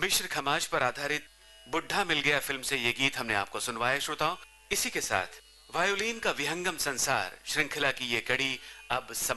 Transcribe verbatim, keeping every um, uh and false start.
बिश्र खमाज पर आधारित बुढ़ा मिल गया फिल्म से ये गीत हमने आपको सुनवाया श्रोताओं। इसी के साथ वायोलिन का विहंगम संसार श्रृंखला की ये कड़ी अब